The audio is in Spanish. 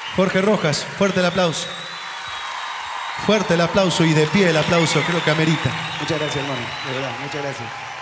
Jorge Rojas, fuerte el aplauso. Fuerte el aplauso y de pie el aplauso, creo que amerita. Muchas gracias, hermano. De verdad, muchas gracias.